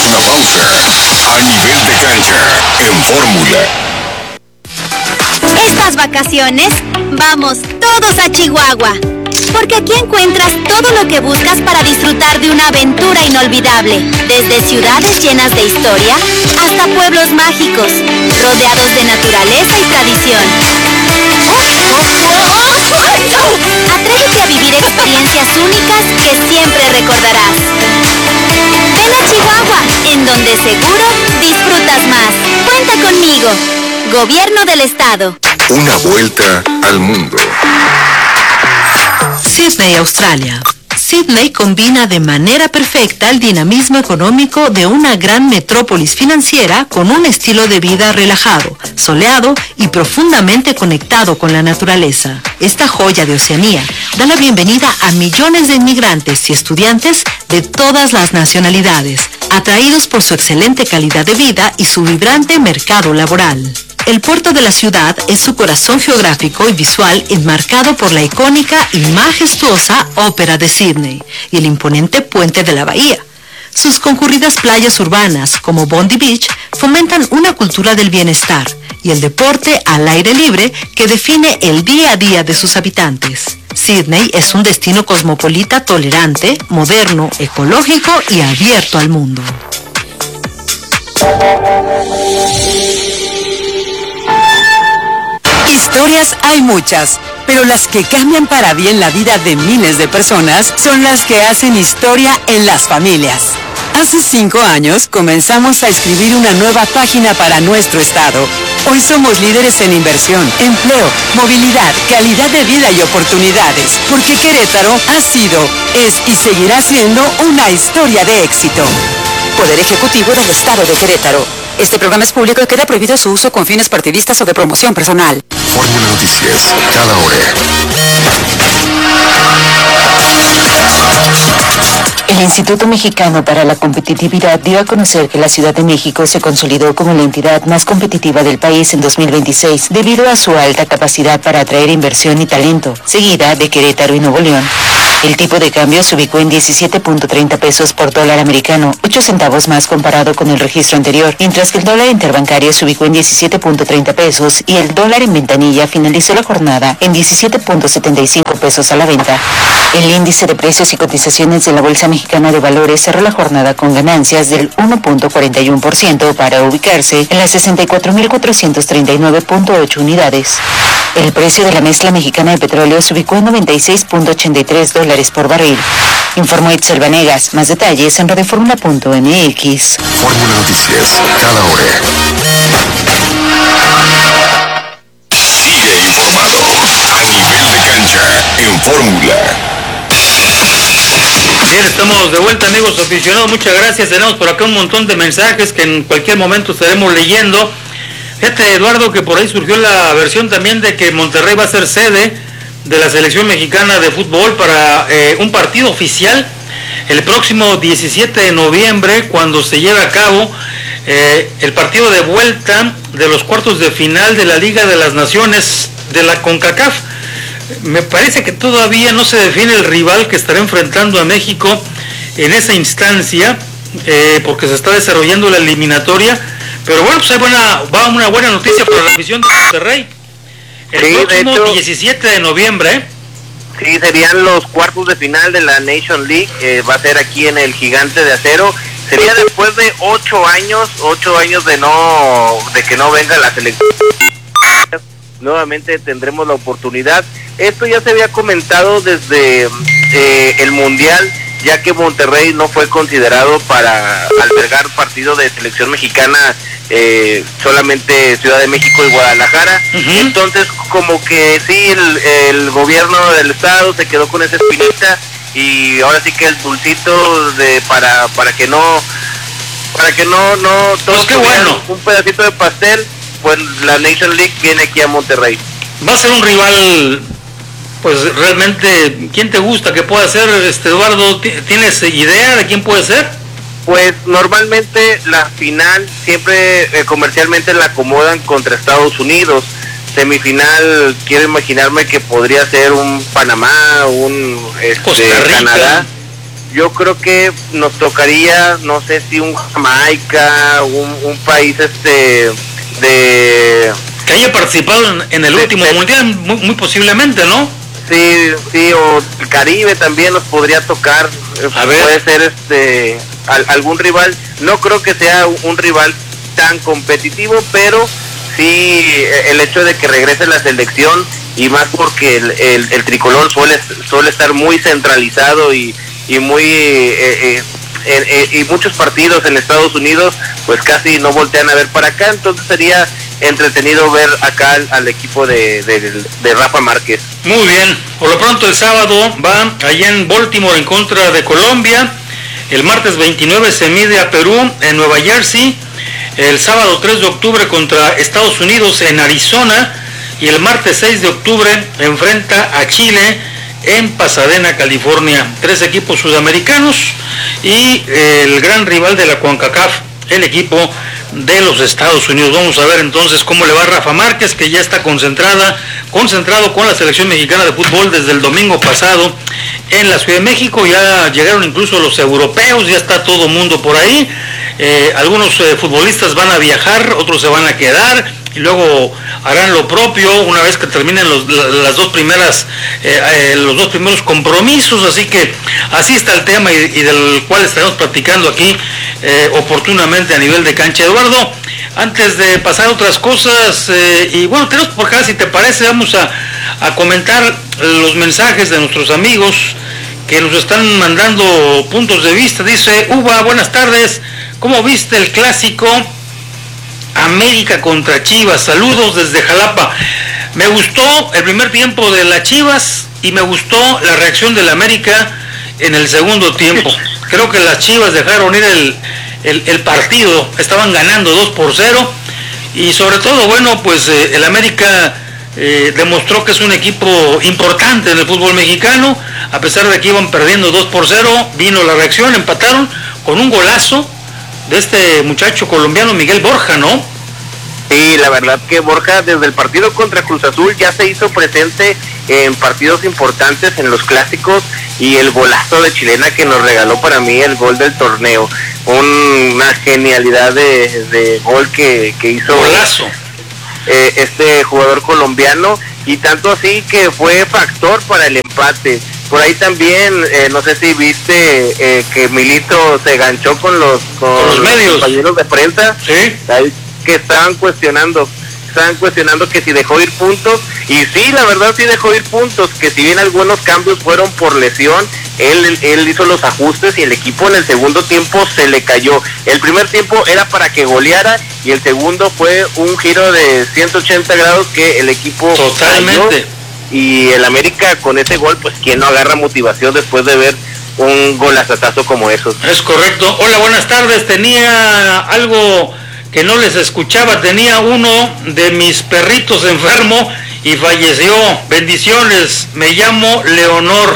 una pausa. A nivel de cancha, en Fórmula. Estas vacaciones, vamos todos a Chihuahua. Porque aquí encuentras todo lo que buscas para disfrutar de una aventura inolvidable. Desde ciudades llenas de historia hasta pueblos mágicos, rodeados de naturaleza y tradición. Atrévete a vivir experiencias únicas que siempre recordarás. Ven a Chihuahua, en donde seguro disfrutas más. Cuenta conmigo. Gobierno del Estado. Una vuelta al mundo. Sydney, Australia. Sydney combina de manera perfecta el dinamismo económico de una gran metrópolis financiera con un estilo de vida relajado, soleado y profundamente conectado con la naturaleza. Esta joya de Oceanía da la bienvenida a millones de inmigrantes y estudiantes de todas las nacionalidades, atraídos por su excelente calidad de vida y su vibrante mercado laboral. El puerto de la ciudad es su corazón geográfico y visual, enmarcado por la icónica y majestuosa Ópera de Sydney y el imponente puente de la bahía. Sus concurridas playas urbanas, como Bondi Beach, fomentan una cultura del bienestar y el deporte al aire libre que define el día a día de sus habitantes. Sydney es un destino cosmopolita tolerante, moderno, ecológico y abierto al mundo. Historias hay muchas, pero las que cambian para bien la vida de miles de personas son las que hacen historia en las familias. Hace 5 años comenzamos a escribir una nueva página para nuestro estado. Hoy somos líderes en inversión, empleo, movilidad, calidad de vida y oportunidades, porque Querétaro ha sido, es y seguirá siendo una historia de éxito. Poder Ejecutivo del Estado de Querétaro. Este programa es público y queda prohibido su uso con fines partidistas o de promoción personal. Fórmula Noticias, cada hora. El Instituto Mexicano para la Competitividad dio a conocer que la Ciudad de México se consolidó como la entidad más competitiva del país en 2026 debido a su alta capacidad para atraer inversión y talento, seguida de Querétaro y Nuevo León. El tipo de cambio se ubicó en 17.30 pesos por dólar americano, 8 centavos más comparado con el registro anterior, mientras que el dólar interbancario se ubicó en 17.30 pesos y el dólar en ventanilla finalizó la jornada en 17.75 pesos a la venta. El índice de precios y cotizaciones de la Bolsa Mexicana de Valores cerró la jornada con ganancias del 1.41% para ubicarse en las 64.439.8 unidades. El precio de la mezcla mexicana de petróleo se ubicó en $96.83 por barril. Informó Itzel Vanegas. Más detalles en radioformula.mx. Fórmula Noticias, cada hora. Sigue informado. A nivel de cancha, en Fórmula. Bien, estamos de vuelta, amigos aficionados, muchas gracias. Tenemos por acá un montón de mensajes que en cualquier momento estaremos leyendo. Fíjate, Eduardo, que por ahí surgió la versión también de que Monterrey va a ser sede de la selección mexicana de fútbol para un partido oficial el próximo 17 de noviembre, cuando se lleve a cabo el partido de vuelta de los cuartos de final de la Liga de las Naciones de la CONCACAF. Me parece que todavía no se define el rival que estará enfrentando a México en esa instancia, porque se está desarrollando la eliminatoria. Pero bueno, pues va una buena noticia para la afición de Monterrey. El próximo 17 de noviembre. Sí, serían los cuartos de final de la Nation League. Va a ser aquí en el Gigante de Acero. Sería después de 8 años de que no venga la selección. Nuevamente tendremos la oportunidad. Esto ya se había comentado desde el Mundial, ya que Monterrey no fue considerado para albergar partido de selección mexicana, solamente Ciudad de México y Guadalajara. Entonces, como que sí, el gobierno del estado se quedó con esa espinita, y ahora sí que el dulcito para que no todos pues bueno, un pedacito de pastel, pues la Nation League viene aquí a Monterrey. Va a ser un rival, pues realmente, ¿quién te gusta que pueda ser, Eduardo? ¿Tienes idea de quién puede ser? Pues normalmente la final siempre comercialmente la acomodan contra Estados Unidos. Semifinal, quiero imaginarme que podría ser un Panamá, un Costa Rica, Canadá. yo creo que nos tocaría, no sé si un Jamaica, un país de... Que haya participado en el último mundial, muy posiblemente, ¿no? Sí, o el Caribe también nos podría tocar. A ver. Puede ser algún rival. No creo que sea un rival tan competitivo, pero sí el hecho de que regrese la selección, y más porque el tricolor suele estar muy centralizado y muy y muchos partidos en Estados Unidos pues casi no voltean a ver para acá, entonces sería entretenido ver acá al equipo de Rafa Márquez. Muy bien, por lo pronto el sábado va allá en Baltimore en contra de Colombia, el martes 29 se mide a Perú en Nueva Jersey, el sábado 3 de octubre contra Estados Unidos en Arizona, y el martes 6 de octubre enfrenta a Chile en Pasadena, California. 3 equipos sudamericanos y el gran rival de la CONCACAF, el equipo de los Estados Unidos. Vamos a ver entonces cómo le va a Rafa Márquez, que ya está concentrado con la selección mexicana de fútbol desde el domingo pasado en la Ciudad de México. Ya llegaron incluso los europeos, ya está todo mundo por ahí. Algunos futbolistas van a viajar, otros se van a quedar y luego harán lo propio una vez que terminen los dos primeros compromisos, así que así está el tema y del cual estaremos platicando aquí oportunamente a nivel de cancha. Eduardo, antes de pasar a otras cosas, y bueno, tenemos por acá, si te parece, vamos a comentar los mensajes de nuestros amigos que nos están mandando puntos de vista. Dice Uva, buenas tardes, ¿cómo viste el clásico América contra Chivas? Saludos desde Jalapa. Me gustó el primer tiempo de las Chivas y me gustó la reacción del América en el segundo tiempo. Creo que las Chivas dejaron ir el partido, estaban ganando 2-0 y sobre todo, bueno, pues el América demostró que es un equipo importante en el fútbol mexicano, a pesar de que iban perdiendo 2-0, vino la reacción, empataron con un golazo de este muchacho colombiano Miguel Borja, ¿no? Sí, la verdad que Borja desde el partido contra Cruz Azul ya se hizo presente en partidos importantes, en los clásicos, y el golazo de chilena que nos regaló, para mí el gol del torneo, una genialidad de gol que hizo golazo este jugador colombiano, y tanto así que fue factor para el empate. Por ahí también, no sé si viste que Milito se ganchó con los medios, compañeros de prensa, ¿sí? Ahí, que estaban cuestionando que si dejó ir puntos, y sí, la verdad sí dejó ir puntos, que si bien algunos cambios fueron por lesión, él hizo los ajustes y el equipo en el segundo tiempo se le cayó. El primer tiempo era para que goleara y el segundo fue un giro de 180 grados que el equipo totalmente cayó, y el América con ese gol, pues quién no agarra motivación después de ver un golazatazo como esos. Es correcto. Hola, buenas tardes. Tenía algo que no les escuchaba, tenía uno de mis perritos enfermo y falleció. Bendiciones, me llamo Leonor,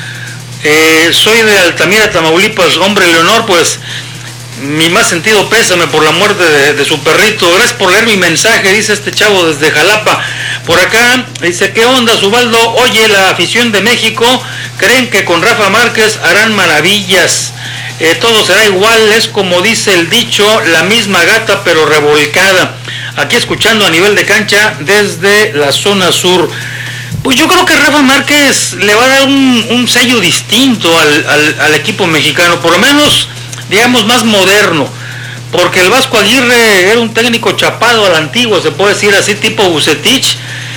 soy de Altamira, Tamaulipas. Hombre, Leonor, pues mi más sentido pésame por la muerte de su perrito. Gracias por leer mi mensaje, dice este chavo desde Jalapa. Por acá dice, ¿qué onda, Zubaldo? Oye, la afición de México creen que con Rafa Márquez harán maravillas. Todo será igual, es como dice el dicho, la misma gata pero revolcada. Aquí escuchando a nivel de cancha desde la zona sur. Pues yo creo que Rafa Márquez le va a dar un sello distinto al equipo mexicano, por lo menos, digamos, más moderno, porque el Vasco Aguirre era un técnico chapado a la antigua, se puede decir así, tipo Vucetich,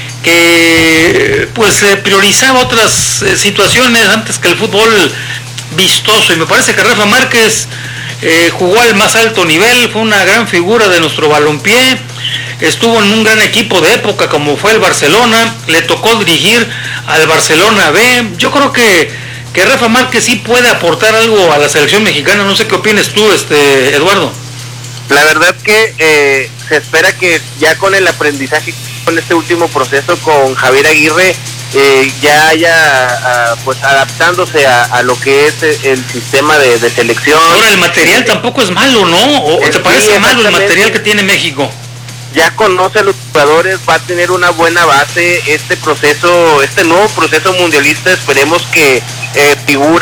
que pues priorizaba otras situaciones antes que el fútbol vistoso, y me parece que Rafa Márquez jugó al más alto nivel, fue una gran figura de nuestro balompié, estuvo en un gran equipo de época como fue el Barcelona, le tocó dirigir al Barcelona B. Yo creo que Rafa Márquez sí puede aportar algo a la selección mexicana. No sé qué opinas tú, Eduardo. La verdad que se espera que ya con el aprendizaje, con este último proceso con Javier Aguirre, ya haya pues adaptándose a lo que es el sistema de selección. Ahora, el material tampoco es malo, ¿no? ¿O te parece malo el material que tiene México? Ya conoce a los jugadores, va a tener una buena base. Este nuevo proceso mundialista, esperemos que figuras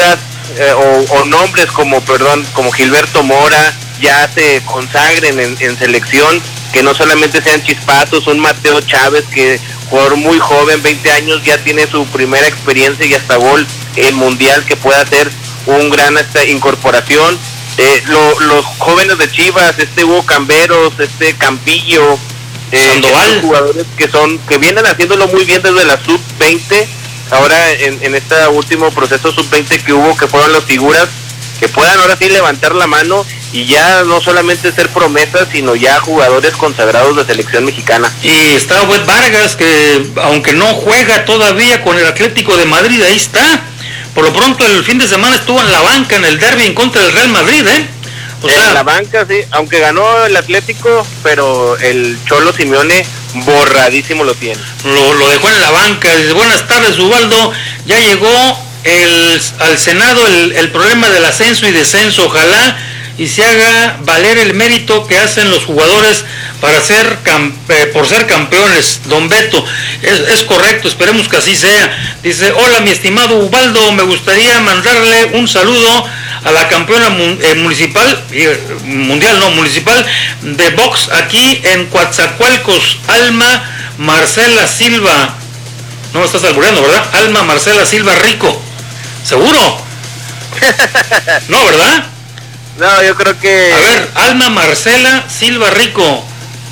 o nombres como Gilberto Mora ya se consagren en selección, que no solamente sean chispazos, un Mateo Chávez que jugador muy joven, 20 años, ya tiene su primera experiencia y hasta gol en mundial, que pueda ser un gran incorporación. Los jóvenes de Chivas, Hugo Camberos, Campillo, Sandoval, jugadores que vienen haciéndolo muy bien desde la sub-20, ahora en este último proceso sub-20 que hubo, que fueron las figuras, que puedan ahora sí levantar la mano y ya no solamente ser promesas, sino ya jugadores consagrados de selección mexicana. Y está Wed Vargas, que aunque no juega todavía con el Atlético de Madrid, ahí está. Por lo pronto el fin de semana estuvo en la banca en el derbi en contra del Real Madrid, En la banca, sí, aunque ganó el Atlético, pero el Cholo Simeone borradísimo lo tiene. Lo dejó en la banca. Dice, buenas tardes, Ubaldo, ya llegó al Senado el problema del ascenso y descenso, ojalá y se haga valer el mérito que hacen los jugadores para por ser campeones. Don Beto, es correcto, esperemos que así sea. Dice, hola mi estimado Ubaldo, me gustaría mandarle un saludo a la campeona municipal de box aquí en Coatzacoalcos, Alma Marcela Silva. No me estás albureando, ¿verdad? Alma Marcela Silva Rico. ¿Seguro? No, ¿verdad? No, yo creo que... A ver, Alma Marcela Silva Rico.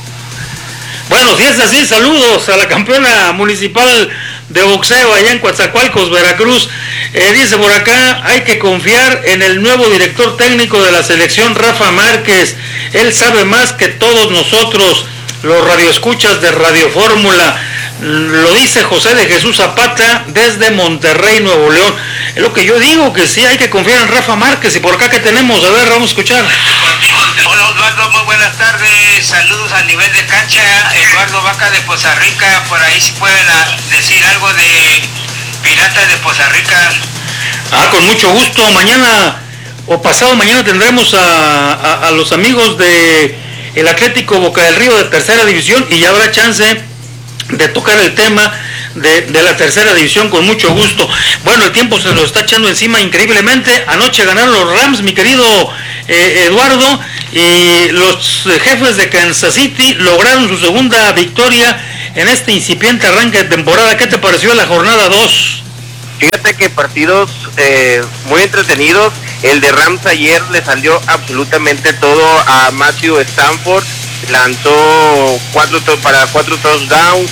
Bueno, si es así, saludos a la campeona municipal de boxeo allá en Coatzacoalcos, Veracruz. Dice por acá, hay que confiar en el nuevo director técnico de la selección, Rafa Márquez. Él sabe más que todos nosotros, los radioescuchas de Radio Fórmula. Lo dice José de Jesús Zapata desde Monterrey, Nuevo León. Es lo que yo digo, que sí hay que confiar en Rafa Márquez. Y por acá que tenemos, a ver, vamos a escuchar. Hola Osvaldo, muy buenas tardes, saludos a nivel de cancha, Eduardo Vaca de Poza Rica, por ahí si pueden decir algo de Piratas de Poza Rica. Con mucho gusto, mañana o pasado mañana tendremos a los amigos de el Atlético Boca del Río de tercera división y ya habrá chance de tocar el tema de la tercera división con mucho gusto. Bueno, el tiempo se nos está echando encima increíblemente. Anoche ganaron los Rams, mi querido Eduardo, y los jefes de Kansas City lograron su segunda victoria en este incipiente arranque de temporada. ¿Qué te pareció la jornada 2? Fíjate que partidos muy entretenidos. El de Rams ayer le salió absolutamente todo a Matthew Stafford. Lanzó 4 touchdowns,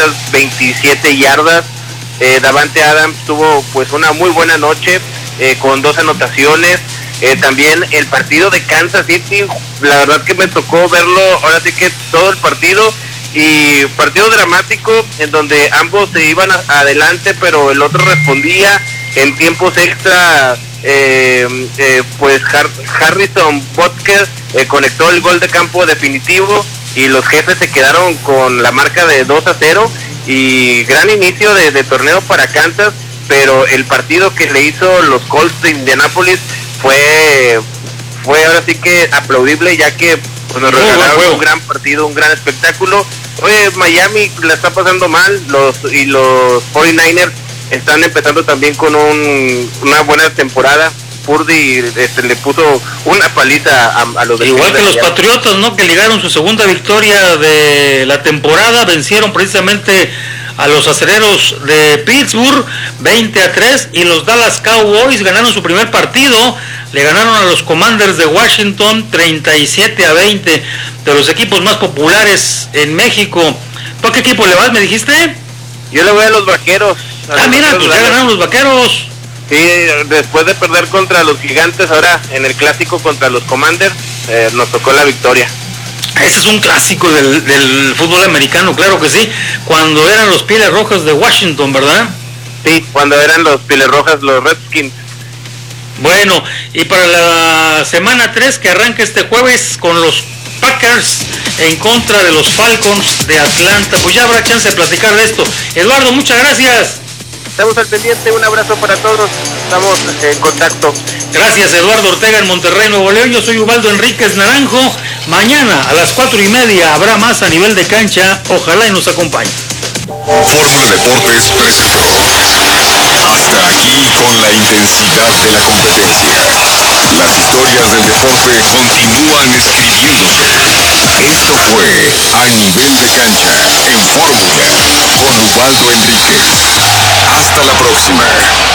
327 yardas. Davante Adams tuvo pues una muy buena noche con 2 anotaciones. También el partido de Kansas City, la verdad que me tocó verlo, ahora sí que todo el partido, y partido dramático en donde ambos se iban adelante, pero el otro respondía en tiempos extra. Pues Harrison Butker conectó el gol de campo definitivo y los jefes se quedaron con la marca de 2-0 y gran inicio de torneo para Kansas, pero el partido que le hizo los Colts de Indianápolis fue ahora sí que aplaudible, ya que pues, nos regalaron un gran partido, un gran espectáculo. Oye, Miami la está pasando mal, los 49ers están empezando también con una buena temporada. Purdy le puso una paliza a los igual que los Patriotas, ¿no? Que ligaron su segunda victoria de la temporada, vencieron precisamente a los Acereros de Pittsburgh 20-3, y los Dallas Cowboys ganaron su primer partido, le ganaron a los Commanders de Washington 37-20, de los equipos más populares en México. ¿Tú a qué equipo le vas, me dijiste? Yo le voy a los Vaqueros. Mira, pues ya ganaron los Vaqueros. Sí, después de perder contra los Gigantes, ahora en el clásico contra los Commanders, nos tocó la victoria. Ese es un clásico del fútbol americano, claro que sí, cuando eran los Pieles Rojas de Washington, ¿verdad? Sí, cuando eran los Pieles Rojas, los Redskins. Bueno, y para la semana 3 que arranca este jueves con los Packers en contra de los Falcons de Atlanta, pues ya habrá chance de platicar de esto. Eduardo, muchas gracias. Estamos al pendiente, un abrazo para todos, estamos en contacto. Gracias, Eduardo Ortega en Monterrey, Nuevo León. Yo soy Ubaldo Enríquez Naranjo. Mañana a las 4:30 habrá más a nivel de cancha, ojalá y nos acompañe. Fórmula Deportes presentó Hasta Aquí. Aquí con la intensidad de la competencia, las historias del deporte continúan escribiéndose. Esto fue A Nivel de Cancha en Fórmula con Ubaldo Enríquez. Hasta la próxima.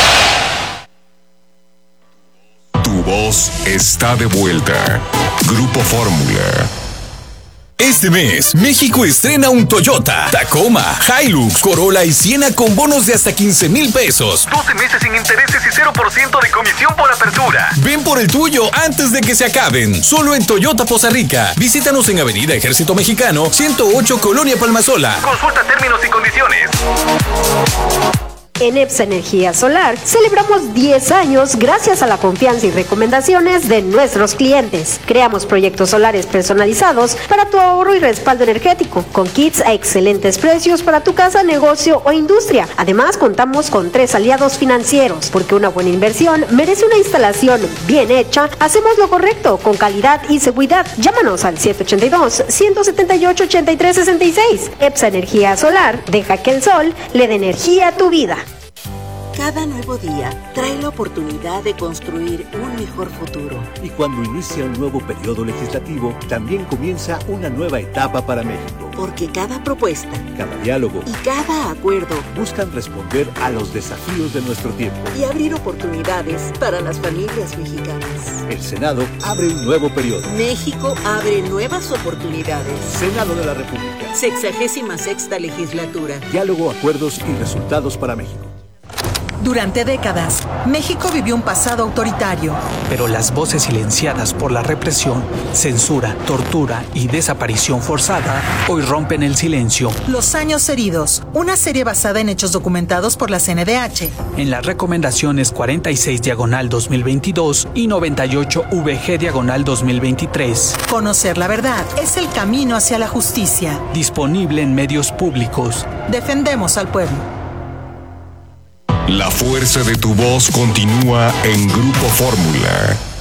Tu voz está de vuelta. Grupo Fórmula. Este mes, México estrena un Toyota, Tacoma, Hilux, Corolla y Siena con bonos de hasta 15,000 pesos. 12 meses sin intereses y 0% de comisión por apertura. Ven por el tuyo antes de que se acaben. Solo en Toyota Poza Rica. Visítanos en Avenida Ejército Mexicano, 108, Colonia Palmasola. Consulta términos y condiciones. En EPSA Energía Solar celebramos 10 años gracias a la confianza y recomendaciones de nuestros clientes. Creamos proyectos solares personalizados para tu ahorro y respaldo energético, con kits a excelentes precios para tu casa, negocio o industria. Además, contamos con 3 aliados financieros, porque una buena inversión merece una instalación bien hecha. Hacemos lo correcto, con calidad y seguridad. Llámanos al 782-178-8366. EPSA Energía Solar, deja que el sol le dé energía a tu vida. Cada nuevo día trae la oportunidad de construir un mejor futuro. Y cuando inicia un nuevo periodo legislativo, también comienza una nueva etapa para México. Porque cada propuesta, cada diálogo y cada acuerdo buscan responder a los desafíos de nuestro tiempo y abrir oportunidades para las familias mexicanas. El Senado abre un nuevo periodo. México abre nuevas oportunidades. Senado de la República. 66ª legislatura. Diálogo, acuerdos y resultados para México. Durante décadas, México vivió un pasado autoritario. Pero las voces silenciadas por la represión, censura, tortura y desaparición forzada hoy rompen el silencio. Los años heridos, una serie basada en hechos documentados por la CNDH. En las recomendaciones 46/2022 y 98/VG/2023. Conocer la verdad es el camino hacia la justicia. Disponible en medios públicos. Defendemos al pueblo. La fuerza de tu voz continúa en Grupo Fórmula.